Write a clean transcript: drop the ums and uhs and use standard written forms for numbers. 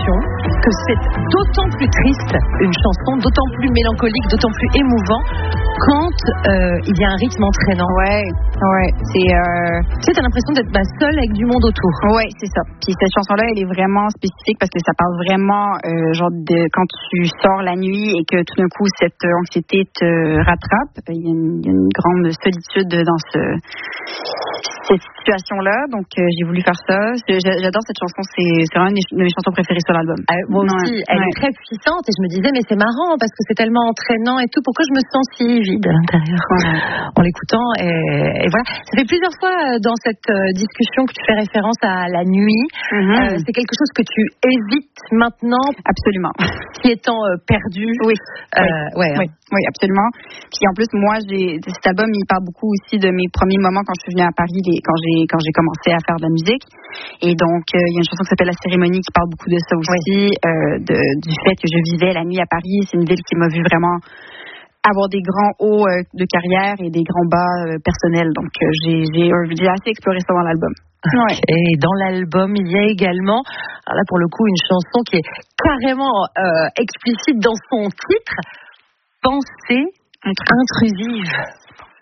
l'impression que c'est d'autant plus triste, une chanson, d'autant plus mélancolique, d'autant plus émouvant quand il y a un rythme entraînant. Ouais, c'est... Tu sais, t'as l'impression d'être seule avec du monde autour. Ouais, c'est ça. Puis cette chanson-là, elle est vraiment spécifique parce que ça parle vraiment genre de quand tu sors la nuit et que tout d'un coup cette anxiété te rattrape. Il y a une grande solitude dans cette situation-là. Donc j'ai voulu faire ça. J'adore cette chanson. C'est vraiment une de mes chansons préférées sur l'album. Moi aussi, elle est très puissante et je me disais mais c'est marrant parce que c'est tellement entraînant et tout. Pourquoi je me sens si vide à l'intérieur en l'écoutant et voilà. Ça fait plusieurs fois dans cette discussion que tu fais référence à la nuit. C'est quelque chose que tu évites maintenant. Absolument. Qui étant perdu. Oui. Oui, absolument. Puis en plus, moi, cet album, il parle beaucoup aussi de mes premiers moments quand je suis venue à Paris, quand j'ai commencé à faire de la musique. Et donc, il y a une chanson qui s'appelle La Cérémonie qui parle beaucoup de ça aussi, du fait que je vivais la nuit à Paris. C'est une ville qui m'a vu vraiment avoir des grands hauts de carrière et des grands bas personnels. Donc, j'ai assez exploré ça dans l'album. Ouais. Et dans l'album, il y a également, alors là pour le coup, une chanson qui est carrément explicite dans son titre, Pensée intrusive.